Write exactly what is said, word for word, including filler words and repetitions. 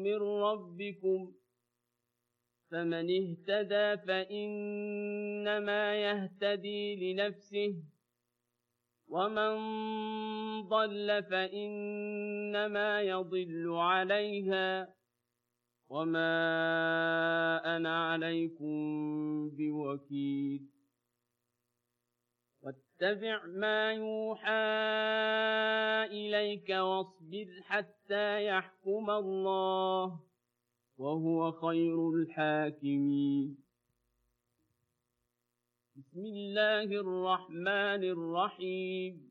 من ربكم فمن اهتدى فإنما يهتدي لنفسه ومن ضل فإنما يضل عليها وما أنا عليكم بوكيل واتبع ما يوحى إليك واصبر حتى يحكم الله وهو خير الحاكمين بسم الله الرحمن الرحيم